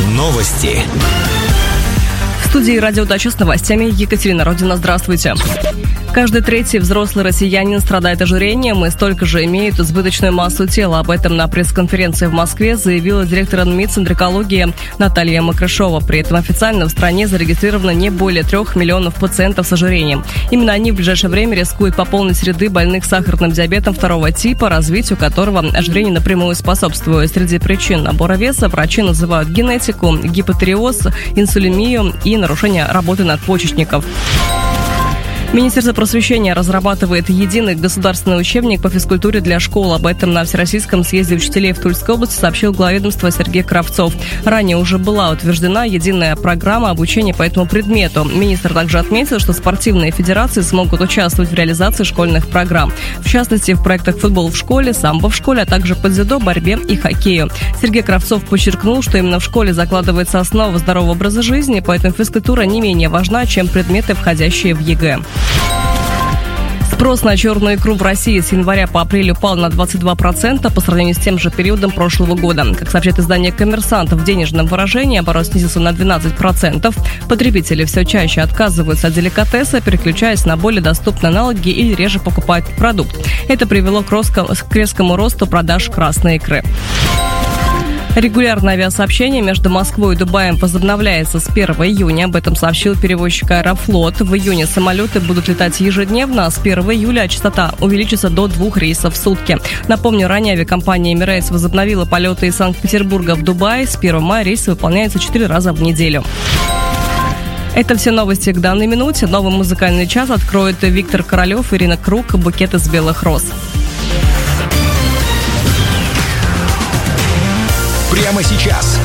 Новости. В студии «Радио Дача» с новостями Екатерина Родина. Здравствуйте. Каждый третий взрослый россиянин страдает ожирением и столько же имеет избыточную массу тела. Об этом на пресс-конференции в Москве заявила директор Минцентрикологии Наталья Макрышова. При этом официально в стране зарегистрировано не более 3 миллионов пациентов с ожирением. Именно они в ближайшее время рискуют пополнить ряды больных сахарным диабетом второго типа, развитию которого ожирение напрямую способствует. Среди причин набора веса врачи называют генетику, гипотиреоз, инсулинемию и нарушение работы надпочечников. Министерство просвещения разрабатывает единый государственный учебник по физкультуре для школ. Об этом на Всероссийском съезде учителей в Тульской области сообщил глава ведомства Сергей Кравцов. Ранее уже была утверждена единая программа обучения по этому предмету. Министр также отметил, что спортивные федерации смогут участвовать в реализации школьных программ. В частности, в проектах «Футбол в школе», «Самбо в школе», а также по дзюдо, борьбе и хоккею. Сергей Кравцов подчеркнул, что именно в школе закладывается основа здорового образа жизни, поэтому физкультура не менее важна, чем предметы, входящие в ЕГЭ. Спрос на черную икру в России с января по апрель упал на 22% по сравнению с тем же периодом прошлого года. Как сообщает издание «Коммерсант», в денежном выражении оборот снизился на 12%. Потребители все чаще отказываются от деликатеса, переключаясь на более доступные аналоги или реже покупают продукт. Это привело к резкому росту продаж красной икры. Регулярное авиасообщение между Москвой и Дубаем возобновляется с 1 июня. Об этом сообщил перевозчик «Аэрофлот». В июне самолеты будут летать ежедневно, а с 1 июля частота увеличится до 2 рейсов в сутки. Напомню, ранее авиакомпания Emirates возобновила полеты из Санкт-Петербурга в Дубай. С 1 мая рейсы выполняются 4 раза в неделю. Это все новости к данной минуте. Новый музыкальный час откроют Виктор Королев, Ирина Круг, «Букет из белых роз». Прямо сейчас